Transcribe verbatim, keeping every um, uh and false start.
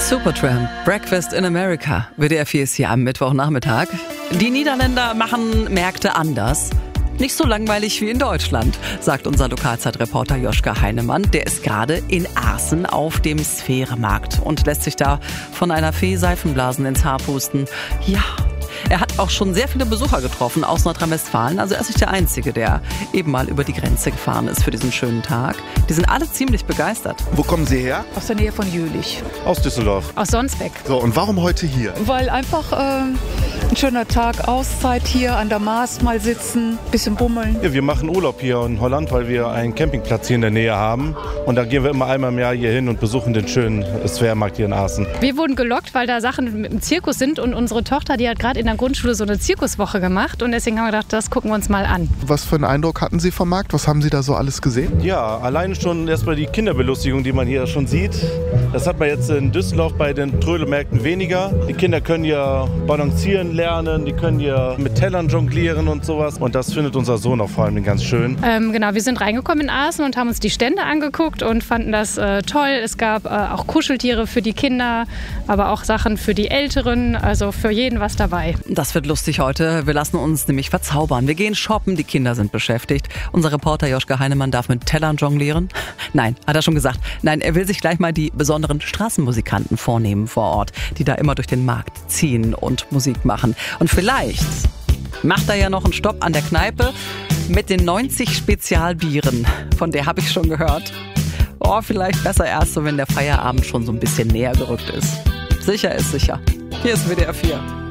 Supertramp, Breakfast in America. W D R vier ist hier am Mittwochnachmittag. Die Niederländer machen Märkte anders. Nicht so langweilig wie in Deutschland, sagt unser Lokalzeitreporter Joschka Heinemann. Der ist gerade in Aßen auf dem Sphäremarkt und lässt sich da von einer Fee Seifenblasen ins Haar pusten. Ja, er hat auch schon sehr viele Besucher getroffen aus Nordrhein-Westfalen. Also er ist nicht der Einzige, der eben mal über die Grenze gefahren ist für diesen schönen Tag. Die sind alle ziemlich begeistert. Wo kommen Sie her? Aus der Nähe von Jülich. Aus Düsseldorf. Aus Sonsbeck. So, und warum heute hier? Weil einfach äh, ein schöner Tag, Auszeit hier an der Maas mal sitzen, bisschen bummeln. Ja, wir machen Urlaub hier in Holland, weil wir einen Campingplatz hier in der Nähe haben. Und da gehen wir immer einmal im Jahr hier hin und besuchen den schönen Sphäremarkt hier in Aßen. Wir wurden gelockt, weil da Sachen mit dem Zirkus sind und unsere Tochter, die hat gerade in der Grundschule so eine Zirkuswoche gemacht und deswegen haben wir gedacht, das gucken wir uns mal an. Was für einen Eindruck hatten Sie vom Markt? Was haben Sie da so alles gesehen? Ja, alleine schon erstmal die Kinderbelustigung, die man hier schon sieht. Das hat man jetzt in Düsseldorf bei den Trödelmärkten weniger. Die Kinder können ja balancieren lernen, die können ja mit Tellern jonglieren und sowas. Und das findet unser Sohn auch vor allem ganz schön. Ähm, genau, wir sind reingekommen in Aßen und haben uns die Stände angeguckt und fanden das äh, toll. Es gab äh, auch Kuscheltiere für die Kinder, aber auch Sachen für die Älteren, also für jeden was dabei. Das wird lustig heute. Wir lassen uns nämlich verzaubern. Wir gehen shoppen, die Kinder sind beschäftigt. Unser Reporter Joschka Heinemann darf mit Tellern jonglieren. Nein, hat er schon gesagt. Nein, er will sich gleich mal die besonderen Straßenmusikanten vornehmen vor Ort, die da immer durch den Markt ziehen und Musik machen. Und vielleicht macht er ja noch einen Stopp an der Kneipe mit den neunzig Spezialbieren. Von der habe ich schon gehört. Oh, vielleicht besser erst so, wenn der Feierabend schon so ein bisschen näher gerückt ist. Sicher ist sicher. Hier ist W D R vier.